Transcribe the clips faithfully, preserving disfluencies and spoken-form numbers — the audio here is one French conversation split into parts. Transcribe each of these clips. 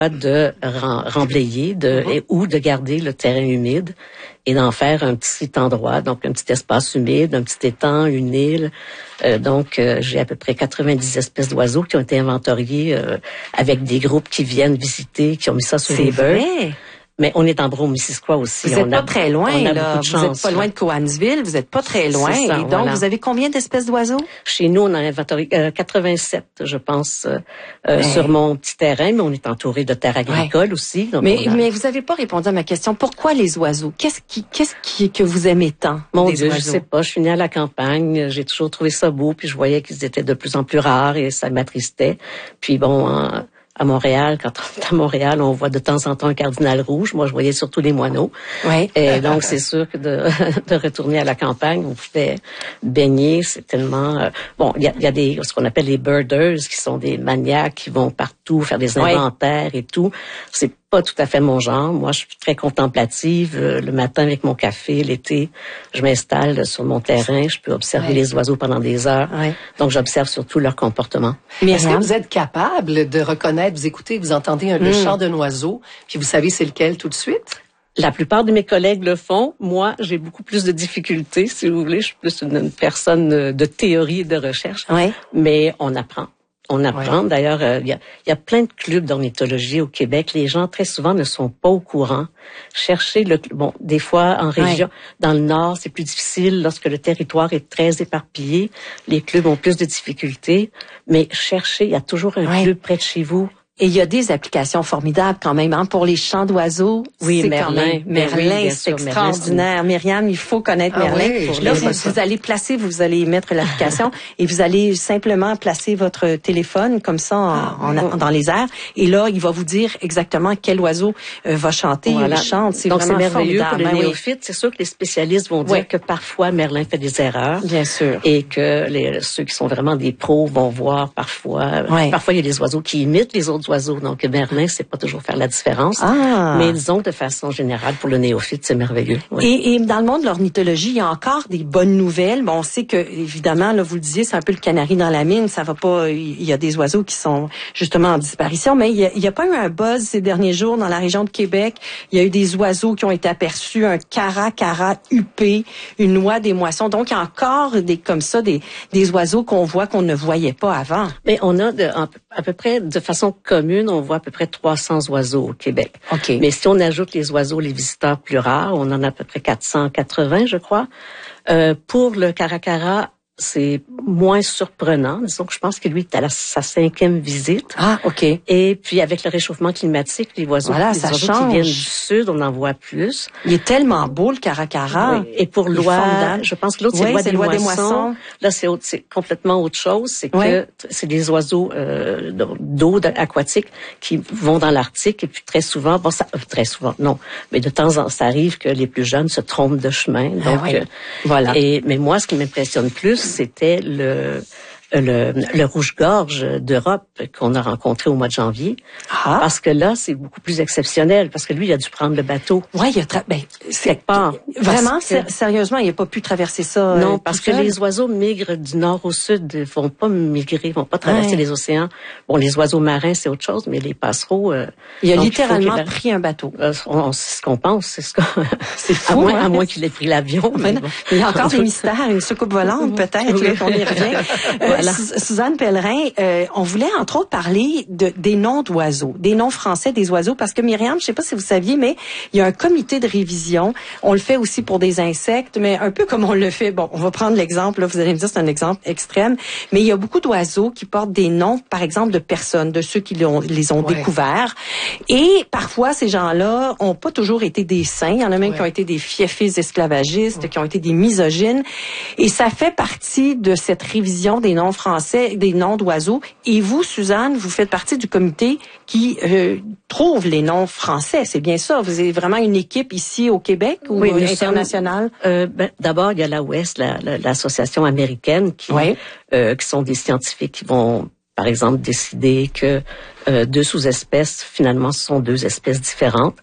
de rem- remblayer de, Mm-hmm. et, ou de garder le terrain humide et d'en faire un petit endroit, donc un petit espace humide, un petit étang, une île. Euh, donc, euh, j'ai à peu près quatre-vingt-dix espèces d'oiseaux qui ont été inventoriées euh, avec des groupes qui viennent visiter, qui ont mis ça sur C'est les birds. vrai. Mais on est en Brome-Missisquoi aussi. Vous n'êtes on pas a, très loin, on a là. beaucoup de Vous chance, n'êtes pas loin là. de Cowansville, vous n'êtes pas très loin. C'est ça, et donc, voilà. vous avez combien d'espèces d'oiseaux? Chez nous, on a inventorié euh, quatre-vingt-sept, je pense, euh, euh, Ouais. sur mon petit terrain, mais on est entouré de terres agricoles aussi. Donc Mais, on a... mais vous n'avez pas répondu à ma question. Pourquoi les oiseaux? Qu'est-ce qui, qu'est-ce qui, que vous aimez tant? Mon des Dieu, oiseaux? je sais pas. Je suis née à la campagne. J'ai toujours trouvé ça beau. Puis je voyais qu'ils étaient de plus en plus rares et ça m'attristait. Puis bon, en, à Montréal, quand on est à Montréal, on voit de temps en temps un cardinal rouge. Moi, je voyais surtout les moineaux. Oui. Et donc, c'est sûr que de, de retourner à la campagne, vous pouvez baigner. C'est tellement... Euh, bon, il y a, y a des ce qu'on appelle les birders, qui sont des maniaques qui vont partout faire des inventaires et tout. C'est pas tout à fait mon genre. Moi, je suis très contemplative. Euh, le matin, avec mon café, l'été, je m'installe sur mon terrain. Je peux observer Ouais. les oiseaux pendant des heures. Ouais. Donc, j'observe surtout leur comportement. Est-ce que vous êtes capable de reconnaître, vous écoutez, vous entendez un, le Mm. chant d'un oiseau, puis vous savez c'est lequel tout de suite? La plupart de mes collègues le font. Moi, j'ai beaucoup plus de difficultés, si vous voulez. Je suis plus une, une personne de théorie et de recherche. Oui. Mais on apprend. On apprend. Ouais. D'ailleurs, il euh, y, a, y a plein de clubs d'ornithologie au Québec. Les gens, très souvent, ne sont pas au courant. Chercher le... Bon, des fois, en région, Ouais. dans le Nord, c'est plus difficile. Lorsque le territoire est très éparpillé, les clubs ont plus de difficultés. Mais cherchez, il y a toujours un Ouais. club près de chez vous. Et il y a des applications formidables quand même, hein, pour les chants d'oiseaux. Oui, c'est Merlin. Quand même, Ben oui, Merlin, bien c'est sûr, Merlin, extraordinaire. Myriam, il faut connaître Ah Merlin. oui, je Là, l'ai vous, pas ça. vous allez placer, vous allez mettre l'application et vous allez simplement placer votre téléphone comme ça en, Ah, en- oui. dans les airs. Et là, il va vous dire exactement quel oiseau euh, va chanter Voilà. ou chante. C'est Donc, c'est vraiment merveilleux pour formidable. les Ben oui. néophytes. C'est sûr que les spécialistes vont dire Oui. que parfois Merlin fait des erreurs. Bien sûr. Et que les, ceux qui sont vraiment des pros vont voir parfois. Ouais. Parfois, il y a des oiseaux qui imitent les autres oiseaux. Donc, Merlin, c'est pas toujours faire la différence. Ah. Mais disons que de façon générale, pour le néophyte, c'est merveilleux. Oui. Et, et dans le monde de l'ornithologie, il y a encore des bonnes nouvelles. Bon, on sait que, évidemment, là, vous le disiez, c'est un peu le canari dans la mine. Ça va pas, il y a des oiseaux qui sont justement en disparition, mais il y a, il y a pas eu un buzz ces derniers jours dans la région de Québec. Il y a eu des oiseaux qui ont été aperçus, un caracara huppé, une oie des moissons. Donc, il y a encore des, comme ça, des, des oiseaux qu'on voit qu'on ne voyait pas avant. Mais on a de, à peu près, de façon commune, on voit à peu près trois cents oiseaux au Québec. OK. Mais si on ajoute les oiseaux, les visiteurs plus rares, on en a à peu près quatre cent quatre-vingts, je crois. Euh, pour le caracara, c'est moins surprenant. Disons que je pense que lui est à la, sa cinquième visite. Ah, OK. Et puis, avec le réchauffement climatique, les oiseaux, Voilà, les ça oiseaux change. qui viennent du sud, on en voit plus. Il est tellement beau, le caracara. Oui. Et pour Il est l'oie, formidable. je pense que l'autre, Oui, c'est l'oie c'est des, l'oie des moissons. moissons. Là, c'est, autre, c'est complètement autre chose. C'est Oui. que c'est des oiseaux euh, d'eau aquatique qui vont dans l'Arctique. Et puis, très souvent, bon, ça, euh, très souvent, non, mais de temps en temps, ça arrive que les plus jeunes se trompent de chemin. Donc, Ah oui. euh, Voilà. Et, mais moi, ce qui m'impressionne plus, c'était le... Le, le rouge-gorge d'Europe qu'on a rencontré au mois de janvier. Ah. Parce que là, c'est beaucoup plus exceptionnel. Parce que lui, il a dû prendre le bateau. Ouais, il a tra- ben, c'est Quelque part. Vraiment, Parce que- sé- sérieusement, il n'a pas pu traverser ça. Non, euh, parce tout que seul. les oiseaux migrent du nord au sud, ils vont pas migrer, vont pas traverser Ouais. les océans. Bon, les oiseaux marins, c'est autre chose, mais les passereaux... Euh, Il a donc, littéralement il faut qu'il- pris un bateau. euh, on, on- c'est ce qu'on pense, c'est ce qu'on... C'est à fou, moins, hein? à moins qu'il ait pris l'avion. Mais mais non, bon. il y a encore des mystères, une soucoupe volante peut-être, Oui. là, qu'on y revient. Euh, Voilà. Su- Suzanne Pellerin, euh, on voulait entre autres parler de, des noms d'oiseaux, des noms français des oiseaux, parce que Myriam, je sais pas si vous saviez, mais il y a un comité de révision. On le fait aussi pour des insectes, mais un peu comme on le fait. Bon, on va prendre l'exemple, là, vous allez me dire c'est un exemple extrême, mais il y a beaucoup d'oiseaux qui portent des noms, par exemple, de personnes, de ceux qui l'ont- les ont Ouais. découverts. Et parfois, ces gens-là ont pas toujours été des saints. Il y en a même Ouais. qui ont été des fiefés esclavagistes, qui ont été des misogynes. Et ça fait partie de cette révision des noms français, des noms d'oiseaux. Et vous, Suzanne, vous faites partie du comité qui euh, trouve les noms français. C'est bien ça. Vous avez vraiment une équipe ici au Québec ou Oui, nous internationale? sommes- euh, ben, d'abord, il y a la O E S, la, la, l'association américaine, qui, Oui. euh, qui sont des scientifiques qui vont, par exemple, décider que euh, deux sous-espèces, finalement, ce sont deux espèces différentes.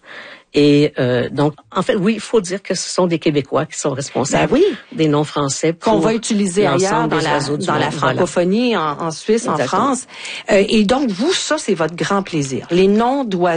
Et euh, donc, en fait, oui, il faut dire que ce sont des Québécois qui sont responsables Ben oui. des noms français pour Qu'on va utiliser ailleurs l'ensemble dans des la, oiseaux du dans la monde. Voilà. francophonie, en, en Suisse, Exactement. en France. Euh, et donc, vous, ça, c'est votre grand plaisir. Les noms d'oiseaux.